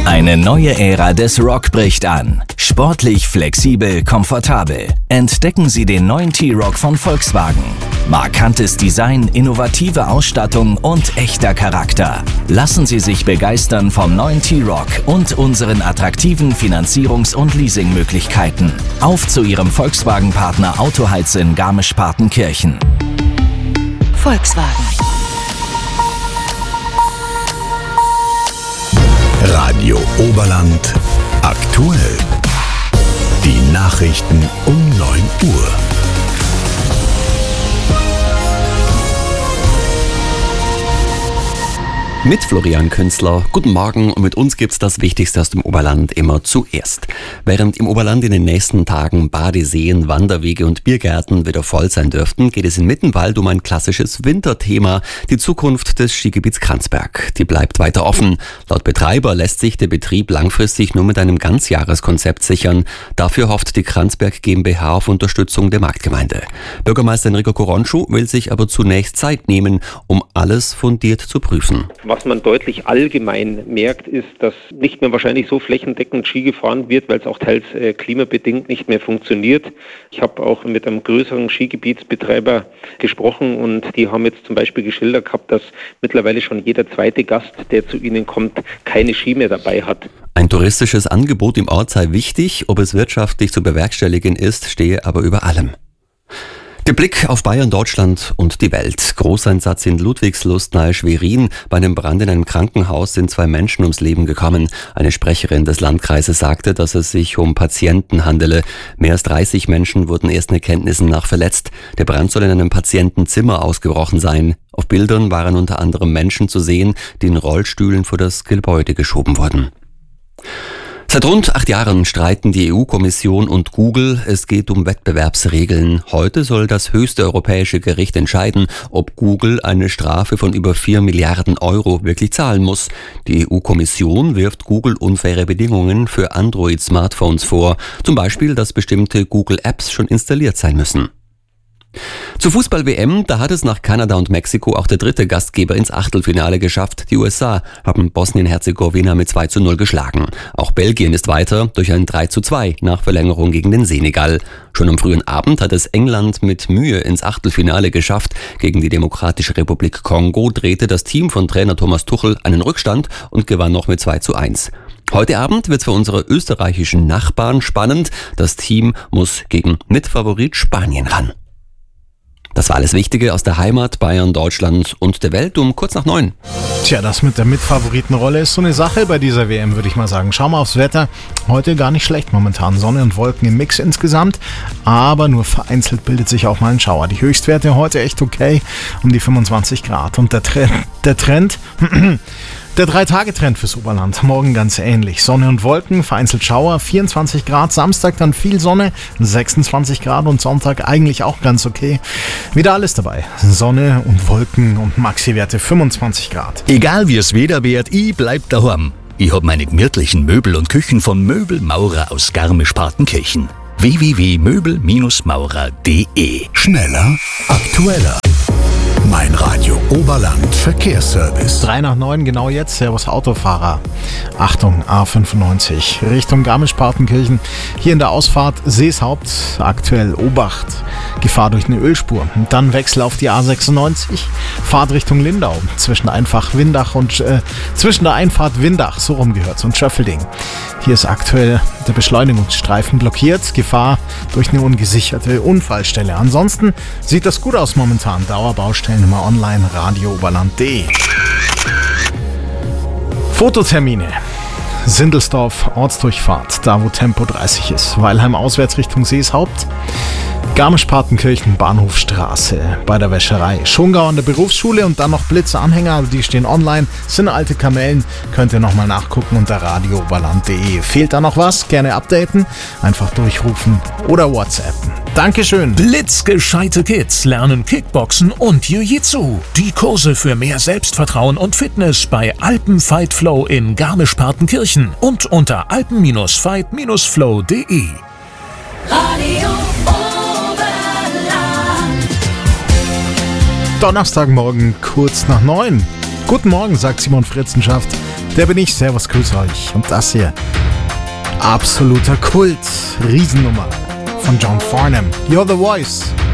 Eine neue Ära des Rock bricht an. Sportlich, flexibel, komfortabel. Entdecken Sie den neuen T-Roc von Volkswagen. Markantes Design, innovative Ausstattung und echter Charakter. Lassen Sie sich begeistern vom neuen T-Roc und unseren attraktiven Finanzierungs- und Leasingmöglichkeiten. Auf zu Ihrem Volkswagen-Partner Autoheiz in Garmisch-Partenkirchen. Volkswagen. Radio Oberland aktuell. Die Nachrichten um 9 Uhr. Mit Florian Künzler. Guten Morgen, und mit uns gibt's das Wichtigste aus dem Oberland immer zuerst. Während im Oberland in den nächsten Tagen Badeseen, Wanderwege und Biergärten wieder voll sein dürften, geht es in Mittenwald um ein klassisches Winterthema, die Zukunft des Skigebiets Kranzberg. Die bleibt weiter offen. Laut Betreiber lässt sich der Betrieb langfristig nur mit einem Ganzjahreskonzept sichern. Dafür hofft die Kranzberg GmbH auf Unterstützung der Marktgemeinde. Bürgermeister Enrico Coronschu will sich aber zunächst Zeit nehmen, um alles fundiert zu prüfen. Was man deutlich allgemein merkt, ist, dass nicht mehr wahrscheinlich so flächendeckend Ski gefahren wird, weil es auch teils klimabedingt nicht mehr funktioniert. Ich habe auch mit einem größeren Skigebietsbetreiber gesprochen und die haben jetzt zum Beispiel geschildert gehabt, dass mittlerweile schon jeder zweite Gast, der zu ihnen kommt, keine Ski mehr dabei hat. Ein touristisches Angebot im Ort sei wichtig, ob es wirtschaftlich zu bewerkstelligen ist, stehe aber über allem. Der Blick auf Bayern, Deutschland und die Welt. Großeinsatz in Ludwigslust nahe Schwerin. Bei einem Brand in einem Krankenhaus sind 2 Menschen ums Leben gekommen. Eine Sprecherin des Landkreises sagte, dass es sich um Patienten handele. Mehr als 30 Menschen wurden ersten Erkenntnissen nach verletzt. Der Brand soll in einem Patientenzimmer ausgebrochen sein. Auf Bildern waren unter anderem Menschen zu sehen, die in Rollstühlen vor das Gebäude geschoben wurden. Seit rund 8 Jahren streiten die EU-Kommission und Google. Es geht um Wettbewerbsregeln. Heute soll das höchste europäische Gericht entscheiden, ob Google eine Strafe von über 4 Milliarden Euro wirklich zahlen muss. Die EU-Kommission wirft Google unfaire Bedingungen für Android-Smartphones vor. Zum Beispiel, dass bestimmte Google-Apps schon installiert sein müssen. Zur Fußball-WM, da hat es nach Kanada und Mexiko auch der dritte Gastgeber ins Achtelfinale geschafft. Die USA haben Bosnien-Herzegowina mit 2:0 geschlagen. Auch Belgien ist weiter durch ein 3:2 nach Verlängerung gegen den Senegal. Schon am frühen Abend hat es England mit Mühe ins Achtelfinale geschafft. Gegen die Demokratische Republik Kongo drehte das Team von Trainer Thomas Tuchel einen Rückstand und gewann noch mit 2:1. Heute Abend wird's für unsere österreichischen Nachbarn spannend. Das Team muss gegen Mitfavorit Spanien ran. Das war alles Wichtige aus der Heimat, Bayern, Deutschland und der Welt um kurz nach 9. Tja, das mit der Mitfavoritenrolle ist so eine Sache bei dieser WM, würde ich mal sagen. Schauen wir aufs Wetter. Heute gar nicht schlecht momentan. Sonne und Wolken im Mix insgesamt, aber nur vereinzelt bildet sich auch mal ein Schauer. Die Höchstwerte heute echt okay, um die 25 Grad. Und der Trend der 3-Tage-Trend fürs Oberland. Morgen ganz ähnlich. Sonne und Wolken, vereinzelt Schauer, 24 Grad. Samstag dann viel Sonne, 26 Grad und Sonntag eigentlich auch ganz okay. Wieder alles dabei. Sonne und Wolken und Maxi-Werte 25 Grad. Egal wie es Wetter wird, ich bleib daheim. Ich hab meine gemütlichen Möbel und Küchen von Möbelmaurer aus Garmisch-Partenkirchen. www.möbel-maurer.de. Schneller, aktueller. Mein Radio Oberland Verkehrsservice. 3 nach 9, genau jetzt. Servus Autofahrer. Achtung, A95 Richtung Garmisch-Partenkirchen. Hier in der Ausfahrt Seeshaupt. Aktuell Obacht. Gefahr durch eine Ölspur. Dann Wechsel auf die A96. Fahrt Richtung Lindau. Zwischen der Einfahrt Windach, so rum gehört's, und Schöffelding. Hier ist aktuell der Beschleunigungsstreifen blockiert. Gefahr durch eine ungesicherte Unfallstelle. Ansonsten sieht das gut aus momentan. Dauerbaustellen immer online, radiooberland.de. Fototermine. Sindelsdorf, Ortsdurchfahrt, da wo Tempo 30 ist. Weilheim auswärts Richtung Seeshaupt. Garmisch-Partenkirchen, Bahnhofstraße bei der Wäscherei. Schongau an der Berufsschule und dann noch Blitzer-Anhänger, also die stehen online, sind alte Kamellen, könnt ihr nochmal nachgucken unter radiooberland.de. Fehlt da noch was? Gerne updaten, einfach durchrufen oder WhatsAppen. Dankeschön. Blitzgescheite Kids lernen Kickboxen und Jiu-Jitsu. Die Kurse für mehr Selbstvertrauen und Fitness bei Alpen Fight Flow in Garmisch-Partenkirchen und unter alpen-fight-flow.de. Radio Donnerstagmorgen, kurz nach 9. Guten Morgen, sagt Simon Fritzenschaft. Der bin ich, servus, grüß euch. Und das hier, absoluter Kult, Riesennummer von John Farnham. You're the Voice.